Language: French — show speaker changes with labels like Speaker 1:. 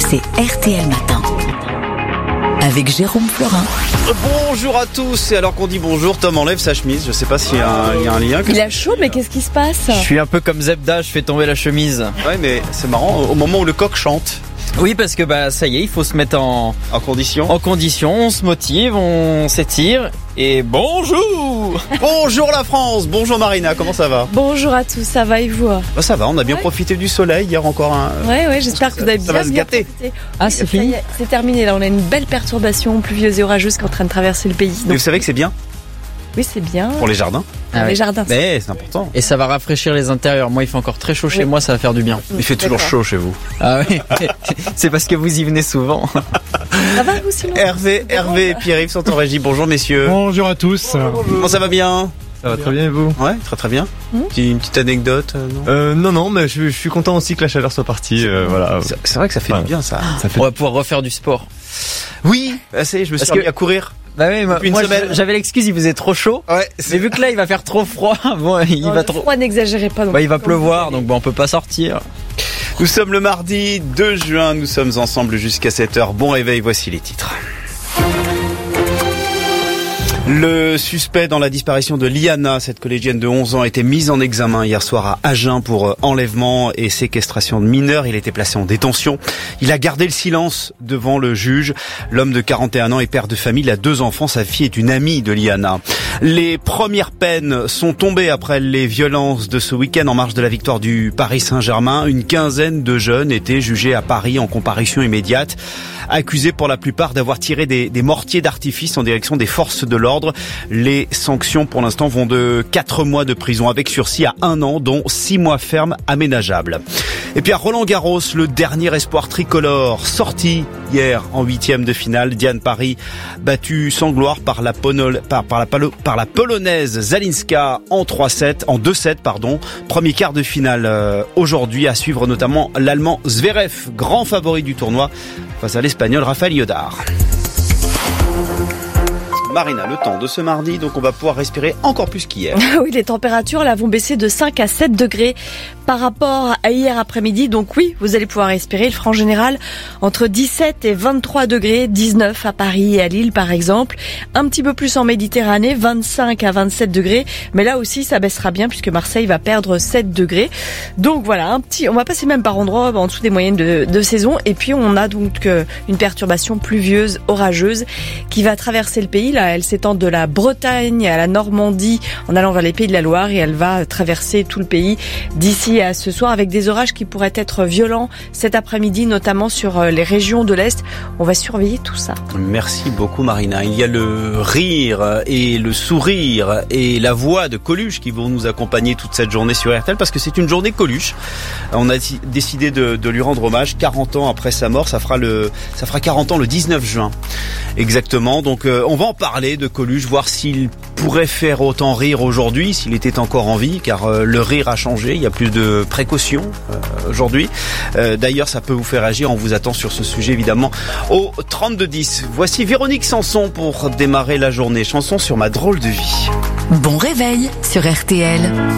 Speaker 1: c'est RTL Matin. Avec Jérôme Florin.
Speaker 2: Bonjour à tous, et alors qu'on dit bonjour, Tom enlève sa chemise, je sais pas s'il y a un lien.
Speaker 3: Il a chaud, mais qu'est-ce qui se passe ?
Speaker 4: Je suis un peu comme Zebda, je fais tomber la chemise.
Speaker 2: Ouais, mais c'est marrant, au moment où le coq chante.
Speaker 4: Oui, parce que ça y est, il faut se mettre en condition, on se motive, on s'étire, et bonjour.
Speaker 2: Bonjour la France, bonjour Marina, comment ça va ?
Speaker 3: Bonjour à tous, ça va et vous ?
Speaker 2: Ça va, on a bien profité du soleil, hier encore un...
Speaker 3: Ouais, j'espère que vous avez
Speaker 2: ça va se
Speaker 3: bien
Speaker 2: gâter.
Speaker 3: profité.
Speaker 4: Ah, c'est fini ?
Speaker 3: C'est terminé, là on a une belle perturbation pluvieuse et orageuse qui est en train de traverser le pays.
Speaker 2: Mais vous savez que c'est bien
Speaker 3: Oui, c'est bien.
Speaker 2: pour les jardins.
Speaker 4: Ah
Speaker 3: Les
Speaker 4: oui.
Speaker 3: jardins.
Speaker 2: Mais c'est important.
Speaker 4: Et ça va rafraîchir les intérieurs. Moi, il fait encore très chaud chez moi, ça va faire du bien.
Speaker 2: Il fait toujours
Speaker 3: D'accord.
Speaker 2: chaud chez vous.
Speaker 4: Ah oui, c'est parce que vous y venez souvent.
Speaker 3: Ça va vous sinon ?
Speaker 2: Hervé et Pierre-Yves sont en régie, bonjour messieurs.
Speaker 5: Bonjour à tous.
Speaker 2: Comment ça va bien ?
Speaker 5: Ça va très bien et vous ?
Speaker 2: Ouais, très bien. Une petite anecdote, non
Speaker 5: Non, mais je suis content aussi que la chaleur soit partie. Voilà.
Speaker 2: C'est vrai que ça fait du bien ça.
Speaker 5: Ça fait...
Speaker 4: On va pouvoir refaire du sport.
Speaker 2: Oui, ça y est, je me suis
Speaker 4: Parce
Speaker 2: remis
Speaker 4: que-
Speaker 2: à courir.
Speaker 4: Bah oui,
Speaker 2: Depuis une
Speaker 4: moi
Speaker 2: semaine.
Speaker 4: j'avais l'excuse, il faisait trop chaud.
Speaker 2: Ouais,
Speaker 4: Mais vu que là, il va faire trop froid,
Speaker 3: N'exagérez pas.
Speaker 4: il va pleuvoir, donc on peut pas sortir.
Speaker 2: Nous sommes le mardi 2 juin, nous sommes ensemble jusqu'à 7h. Bon réveil, voici les titres. Le suspect dans la disparition de Liana, cette collégienne de 11 ans, a été mise en examen hier soir à Agen pour enlèvement et séquestration de mineurs. Il a été placé en détention. Il a gardé le silence devant le juge. L'homme de 41 ans est père de famille. Il a 2 enfants. Sa fille est une amie de Liana. Les premières peines sont tombées après les violences de ce week-end en marge de la victoire du Paris Saint-Germain. Une quinzaine de jeunes étaient jugés à Paris en comparution immédiate, accusés pour la plupart d'avoir tiré des mortiers d'artifice en direction des forces de l'ordre. Les sanctions pour l'instant vont de 4 mois de prison avec sursis à 1 an, dont 6 mois fermes aménageables. Et puis à Roland-Garros, le dernier espoir tricolore sorti hier en 8e de finale. Diane Parry battue sans gloire par la polonaise Zalinska en 2-7. Premier quart de finale aujourd'hui, à suivre notamment l'allemand Zverev, grand favori du tournoi, face à l'espagnol Rafael Yodar. Marina, le temps de ce mardi, donc on va pouvoir respirer encore plus qu'hier.
Speaker 3: Oui, les températures là vont baisser de 5 à 7 degrés par rapport à hier après-midi. Donc oui, vous allez pouvoir respirer. Il fera en général entre 17 et 23 degrés, 19 à Paris et à Lille par exemple. Un petit peu plus en Méditerranée, 25 à 27 degrés. Mais là aussi, ça baissera bien puisque Marseille va perdre 7 degrés. Donc voilà, on va passer même par endroits en dessous des moyennes de saison. Et puis on a donc une perturbation pluvieuse, orageuse qui va traverser le pays. Là, elle s'étend de la Bretagne à la Normandie en allant vers les Pays de la Loire et elle va traverser tout le pays d'ici à ce soir avec des orages qui pourraient être violents cet après-midi, notamment sur les régions de l'Est. On va surveiller tout ça.
Speaker 2: Merci beaucoup Marina. Il y a le rire et le sourire et la voix de Coluche qui vont nous accompagner toute cette journée sur RTL parce que c'est une journée Coluche. On a décidé de lui rendre hommage 40 ans après sa mort. Ça fera 40 ans le 19 juin. Exactement. Donc on va en parler de Coluche, voir s'il pourrait faire autant rire aujourd'hui, s'il était encore en vie, car le rire a changé, il y a plus de précautions aujourd'hui. D'ailleurs, ça peut vous faire agir, on vous attend sur ce sujet évidemment au 3210. Voici Véronique Sanson pour démarrer la journée, chanson sur ma drôle de vie.
Speaker 1: Bon réveil sur RTL.